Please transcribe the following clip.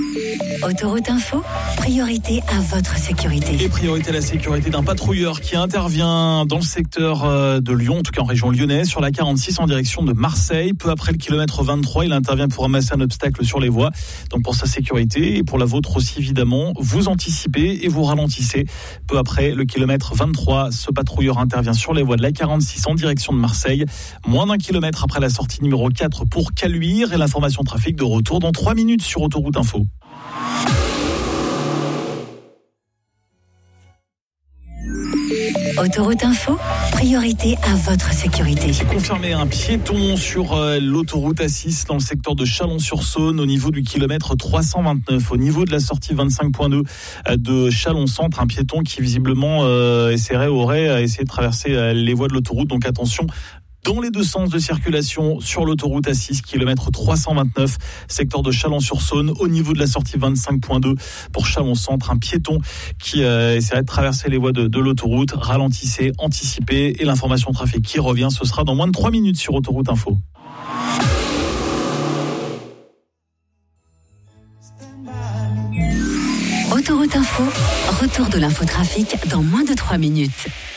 Autoroute Info, priorité à votre sécurité. Et priorité à la sécurité d'un patrouilleur qui intervient dans le secteur de Lyon, en tout cas en région lyonnaise, sur la 46 en direction de Marseille. Peu après le kilomètre 23, il intervient pour ramasser un obstacle sur les voies. Donc pour sa sécurité et pour la vôtre aussi évidemment, vous anticipez et vous ralentissez. Peu après le kilomètre 23, ce patrouilleur intervient sur les voies de la 46 en direction de Marseille. Moins d'un kilomètre après la sortie numéro 4 pour Caluire, et l'information trafic de retour dans 3 minutes sur Autoroute Info. Autoroute Info, priorité à votre sécurité. C'est confirmé, un piéton sur l'autoroute A6 dans le secteur de Chalon-sur-Saône au niveau du kilomètre 329, au niveau de la sortie 25.2 de Chalon-Centre, un piéton qui visiblement aurait essayé de traverser les voies de l'autoroute, donc attention. Dans les deux sens de circulation sur l'autoroute A6, kilomètre 329, secteur de Chalon-sur-Saône, au niveau de la sortie 25.2 pour Chalon-Centre, un piéton qui essaierait de traverser les voies de l'autoroute. Ralentissez, anticipez, et l'information trafic qui revient, ce sera dans moins de 3 minutes sur Autoroute Info. Autoroute Info, retour de l'infotrafic dans moins de 3 minutes.